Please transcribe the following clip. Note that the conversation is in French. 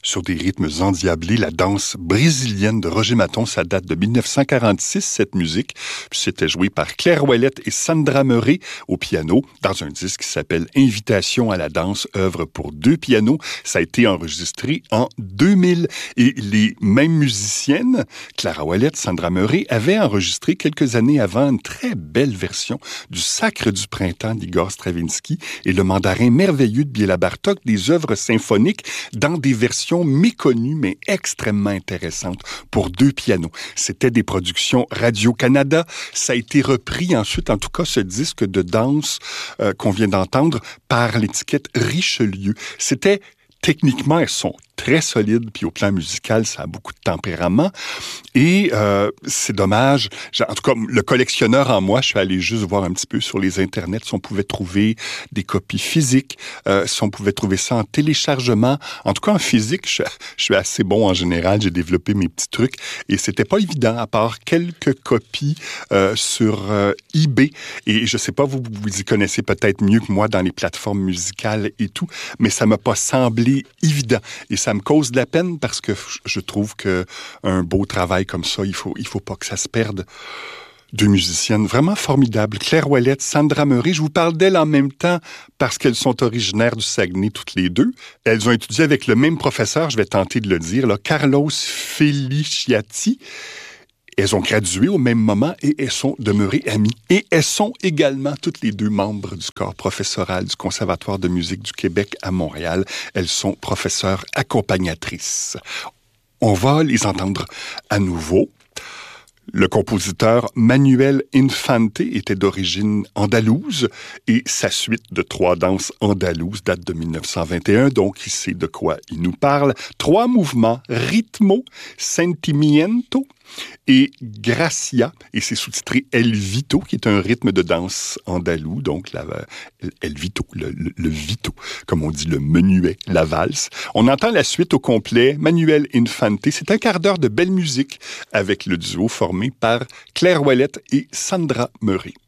Sur des rythmes endiablés, la danse brésilienne de Roger Maton, ça date de 1946, cette musique. Puis c'était joué par Claire Ouellette et Sandra Meuret au piano dans un disque qui s'appelle Invitation à la danse, œuvre pour 2 pianos. Ça a été enregistré en 2000. Et les mêmes musiciennes, Clara Ouellette, Sandra Meuret, avaient enregistré quelques années avant une très belle version du Sacre du printemps d'Igor Stravinsky et le Mandarin merveilleux de Béla Bartók, des œuvres symphoniques dans des versions méconnues mais extrêmement intéressantes pour 2 pianos. C'était des productions Radio-Canada. Ça a été repris ensuite, en tout cas ce disque de danse qu'on vient d'entendre, par l'étiquette Richelieu. C'était techniquement, elles sont très solides, puis au plan musical, ça a beaucoup de tempérament. Et c'est dommage. En tout cas, le collectionneur en moi, je suis allé juste voir un petit peu sur les internets si on pouvait trouver des copies physiques, si on pouvait trouver ça en téléchargement. En tout cas, en physique, je suis assez bon en général. J'ai développé mes petits trucs et c'était pas évident, à part quelques copies sur eBay. Et je sais pas, vous y connaissez peut-être mieux que moi dans les plateformes musicales et tout, mais ça m'a pas semblé évident. Et ça me cause de la peine parce que je trouve que un beau travail comme ça, il faut pas que ça se perde. 2 musiciennes vraiment formidables. Claire Ouellette, Sandra Meuret. Je vous parle d'elles en même temps parce qu'elles sont originaires du Saguenay toutes les deux. Elles ont étudié avec le même professeur, je vais tenter de le dire, là, Carlos Feliciati. Elles ont gradué au même moment et elles sont demeurées amies. Et elles sont également toutes les 2 membres du corps professoral du Conservatoire de musique du Québec à Montréal. Elles sont professeurs accompagnatrices. On va les entendre à nouveau. Le compositeur Manuel Infante était d'origine andalouse et sa suite de 3 danses andalouses date de 1921, donc il sait de quoi il nous parle. 3 mouvements, ritmo, sentimiento et gracia, et c'est sous-titré El Vito, qui est un rythme de danse andalou, donc El Vito, le Vito, comme on dit le menuet, la valse. On entend la suite au complet, Manuel Infante. C'est un quart d'heure de belle musique avec le duo formé par Claire Ouellette et Sandra Meuret.